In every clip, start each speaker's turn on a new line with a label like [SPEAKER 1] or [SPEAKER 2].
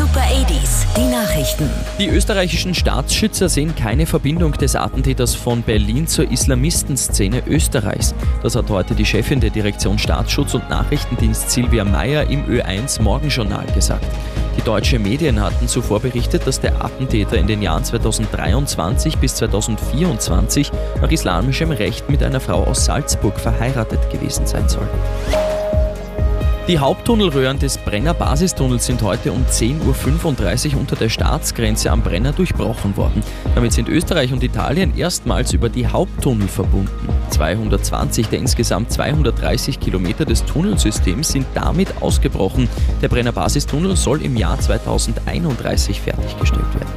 [SPEAKER 1] Super 80s, die Nachrichten.
[SPEAKER 2] Die österreichischen Staatsschützer sehen keine Verbindung des Attentäters von Berlin zur Islamistenszene Österreichs. Das hat heute die Chefin der Direktion Staatsschutz und Nachrichtendienst Silvia Meyer im Ö1 Morgenjournal gesagt. Die deutschen Medien hatten zuvor berichtet, dass der Attentäter in den Jahren 2023 bis 2024 nach islamischem Recht mit einer Frau aus Salzburg verheiratet gewesen sein soll. Die Haupttunnelröhren des Brenner Basistunnels sind heute um 10.35 Uhr unter der Staatsgrenze am Brenner durchbrochen worden. Damit sind Österreich und Italien erstmals über die Haupttunnel verbunden. 220 der insgesamt 230 Kilometer des Tunnelsystems sind damit ausgebrochen. Der Brenner Basistunnel soll im Jahr 2031 fertiggestellt werden.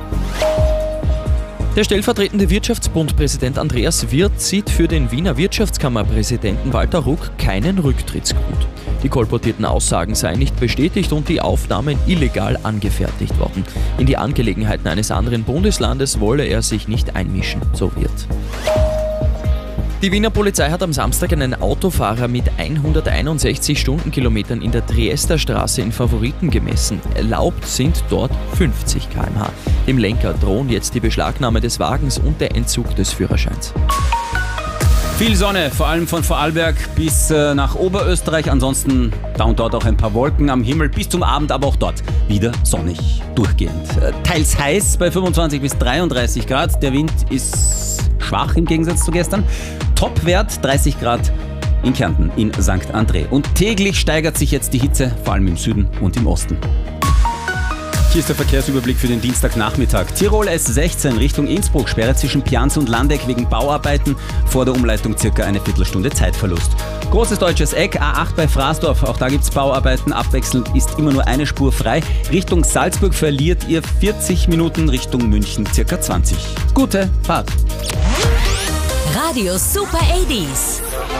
[SPEAKER 2] Der stellvertretende Wirtschaftsbundpräsident Andreas Wirth sieht für den Wiener Wirtschaftskammerpräsidenten Walter Ruck keinen Rücktrittsgrund. Die kolportierten Aussagen seien nicht bestätigt und die Aufnahmen illegal angefertigt worden. In die Angelegenheiten eines anderen Bundeslandes wolle er sich nicht einmischen, so Wirth. Die Wiener Polizei hat am Samstag einen Autofahrer mit 161 Stundenkilometern in der Triesterstraße in Favoriten gemessen. Erlaubt sind dort 50 km/h. Dem Lenker drohen jetzt die Beschlagnahme des Wagens und der Entzug des Führerscheins.
[SPEAKER 3] Viel Sonne, vor allem von Vorarlberg bis nach Oberösterreich. Ansonsten da und dort auch ein paar Wolken am Himmel. Bis zum Abend aber auch dort wieder sonnig durchgehend. Teils heiß bei 25 bis 33 Grad. Der Wind ist schwach im Gegensatz zu gestern. Topwert 30 Grad in Kärnten, in St. André. Und täglich steigert sich jetzt die Hitze, vor allem im Süden und im Osten. Hier ist der Verkehrsüberblick für den Dienstagnachmittag. Tirol S16 Richtung Innsbruck, Sperre zwischen Pianz und Landeck wegen Bauarbeiten. Vor der Umleitung circa eine Viertelstunde Zeitverlust. Großes Deutsches Eck, A8 bei Fraßdorf, auch da gibt es Bauarbeiten. Abwechselnd ist immer nur eine Spur frei. Richtung Salzburg verliert ihr 40 Minuten, Richtung München circa 20. Gute Fahrt!
[SPEAKER 1] Radio Super 80s.